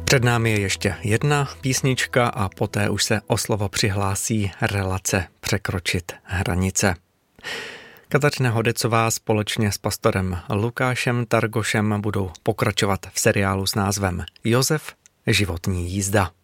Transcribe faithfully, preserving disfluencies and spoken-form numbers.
Před námi je ještě jedna písnička a poté už se o slovo přihlásí relace Překročit hranice. Kateřina Hodecová společně s pastorem Lukášem Targošem budou pokračovat v seriálu s názvem Josef, životní jízda.